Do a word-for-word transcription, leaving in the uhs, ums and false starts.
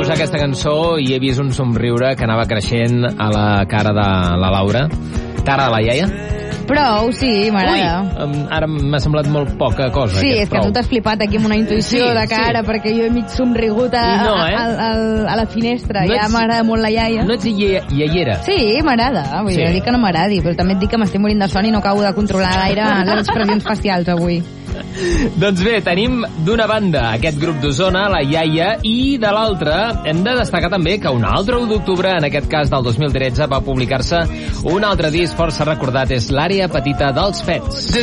posar aquesta cançó i he vist un somriure que anava creixent a la cara de la Laura. Cara de la iaia? Prou, sí, m'agrada. Ui, ara m'ha semblat molt poca cosa. Sí, és prou. que tu t'has flipat aquí amb una intuïció Sí, de cara, sí. perquè jo he mig somrigut a, I no, eh? a, a, a, a la finestra. No ja ets- m'agrada molt la iaia. No ets ie- iaiera. Sí, m'agrada. Vull Sí. dir, no dic que no m'agradi, però també et dic que m'estic morint de son i no acabo de controlar gaire les expressions facials avui. Doncs bé, tenim d'una banda aquest grup d'Osona, la iaia, i de l'altra hem de destacar també que un altre u d'octubre, en aquest cas del dos mil tretze, va publicar-se un altre disc força recordat, és l'Àrea Petita dels Fets.